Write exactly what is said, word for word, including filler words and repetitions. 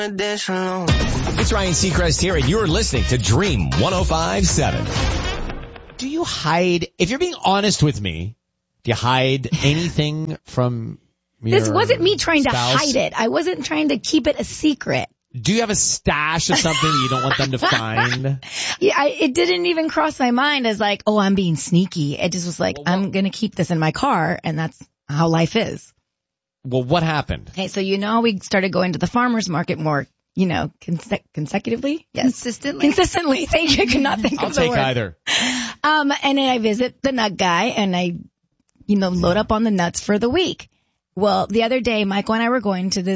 It's Ryan Seacrest here, and you're listening to Dream one oh five point seven. Do you hide, if you're being honest with me, do you hide anything from your This wasn't me trying spouse? to hide it. I wasn't trying to keep it a secret. Do you have a stash of something that you don't want them to find? Yeah, I, it didn't even cross my mind as like, oh, I'm being sneaky. It just was like, well, I'm going to keep this in my car, and that's how life is. Well, what happened? Okay, so you know we started going to the farmer's market more, you know, conse- consecutively? Yes. Consistently? Consistently. Thank you. I could not think I'll of the take word. either. Um, and then I visit the nut guy, and I, you know, load up on the nuts for the week. Well, the other day, Michael and I were going to this